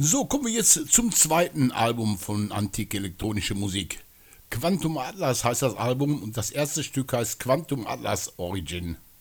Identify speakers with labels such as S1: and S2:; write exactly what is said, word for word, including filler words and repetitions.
S1: So, kommen wir jetzt zum zweiten Album von Antike Elektronische Musik. Quantum Atlas heißt das Album und das erste Stück heißt Quantum Atlas Origin.